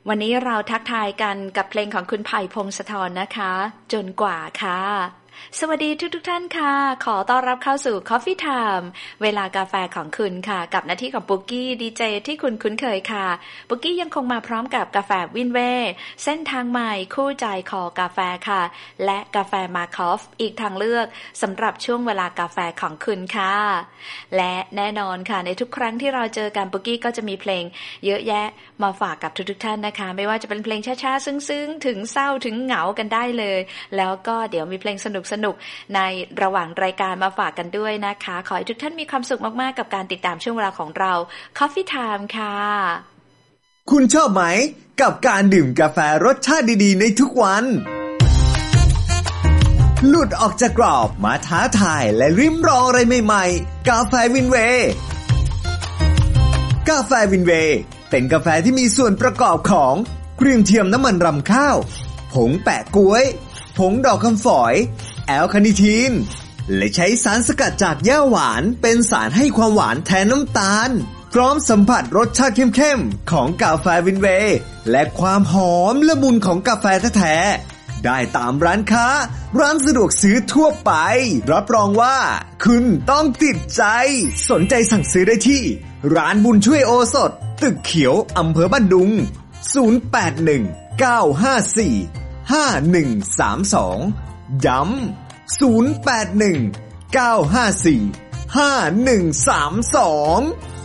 วันนี้เราทักทายกันกับเพลงของคุณไผ่พงศธรนะคะจนกว่าค่ะสวัสดีทุกท่านค่ะขอต้อนรับเข้าสู่ Coffee Time เวลากาแฟของคุณค่ะกับหน้าที่ของปุ๊กกี้ดีเจที่คุณคุ้นเคยค่ะปุ๊กกี้ยังคงมาพร้อมกับกาแฟวินเว่เส้นทางใหม่คู่ใจคอกาแฟค่ะและกาแฟมาคอฟอีกทางเลือกสำหรับช่วงเวลากาแฟของคุณค่ะและแน่นอนค่ะในทุกครั้งที่เราเจอกันปุ๊กกี้ก็จะมีเพลงเยอะแยะมาฝากกับทุกท่านนะคะไม่ว่าจะเป็นเพลงช้าๆซึ้งๆถึงเศร้าถึงเหงากันได้เลยแล้วก็เดี๋ยวมีเพลงสนุกในระหว่างรายการมาฝากกันด้วยนะคะขอให้ทุกท่านมีความสุขมากๆกับการติดตามช่วงเวลาของเรา Coffee Time ค่ะคุณชอบไหมกับการดื่มกาแฟรสชาติดีๆในทุกวันหลุดออกจากกรอบมาท้าทายและริมรองอะไรใหม่ๆกาแฟวินเวย์กาแฟวินเวย์เป็นกาแฟที่มีส่วนประกอบของกรีนเทียมน้ำมันรำข้าวผงแปะก๊วยผงดอกคำฝอยแอลคาเนทีนและใช้สารสกัดจากหญ้าหวานเป็นสารให้ความหวานแทนน้ำตาลพร้อมสัมผัสรสชาติเข้มๆของกาแฟวินเวย์และความหอมละมุนของกาแฟแท้ๆได้ตามร้านค้าร้านสะดวกซื้อทั่วไปรับรองว่าคุณต้องติดใจสนใจสั่งซื้อได้ที่ร้านบุญช่วยโอสถตึกเขียวอำเภอบ้านดุง0819545132ย้ำ0819545132